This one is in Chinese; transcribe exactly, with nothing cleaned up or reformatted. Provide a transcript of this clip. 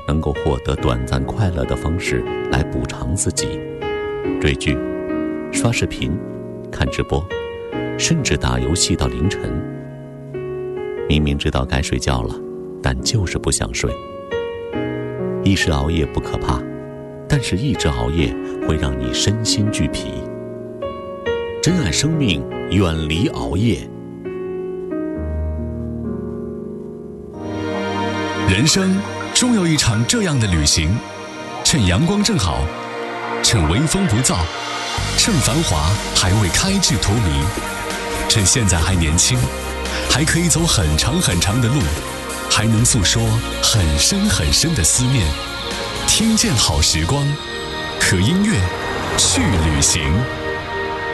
能够获得短暂快乐的方式来补偿自己。追剧、刷视频、看直播，甚至打游戏到凌晨。明明知道该睡觉了，但就是不想睡。一时熬夜不可怕，但是一直熬夜会让你身心俱疲。珍爱生命，远离熬夜。 人生终有一场这样的旅行，趁阳光正好，趁微风不燥，趁繁华还未开至荼蘼，趁现在还年轻，还可以走很长很长的路，还能诉说很深很深的思念。听见好时光，和音乐去旅行。